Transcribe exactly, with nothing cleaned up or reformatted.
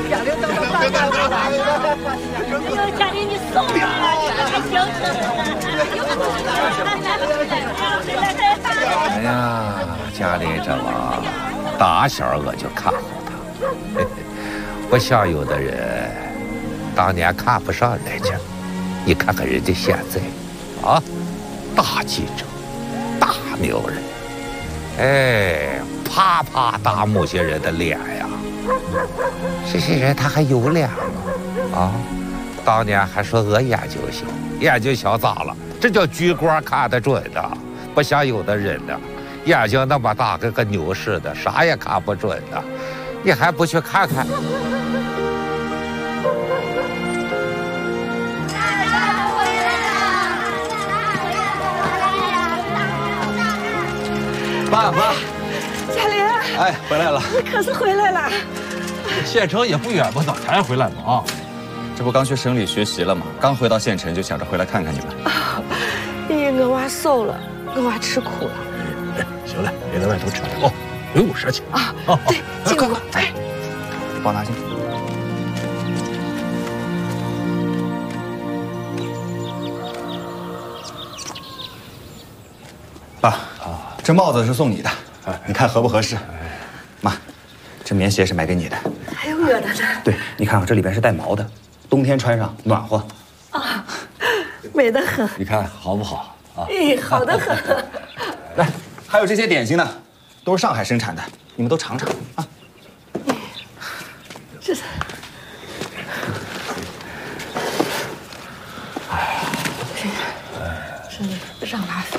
家里等到爸爸来了。哎呦，家里你送我了，还行。 哎呀，家里这娃打小我就看好他。不像有的人当年看不上人家，你看看人家现在，啊，大记者，大名人，哎，啪啪打某些人的脸呀。这些人他还有脸吗？啊，当年还说我眼睛小，眼睛小咋了？这叫居光看得准的，不像有的人呢，眼睛那么大，跟个牛似的，啥也看不准的，你还不去看看？ 爸妈， 嘉玲， 哎，回来了。 你可是回来了。 县城也不远吧？咋才回来嘛？啊，这不刚去省里学习了吗？刚回到县城就想着回来看看你们。 啊，哎，我娃瘦了，我娃吃苦了。 哎，行了，别在外头扯了哦，回屋说去啊。哦，对，进屋。哎， 包拿去。爸，啊，这帽子是送你的，你看合不合适？妈，这棉鞋是买给你的。 还有我的呢。 对，你看啊，这里边是带毛的，冬天穿上暖和。 啊，美得很。 你看好不好啊？ 哎，好得很。 来，还有这些点心呢，都是上海生产的，你们都尝尝啊。 这是。哎呀，真是让娃。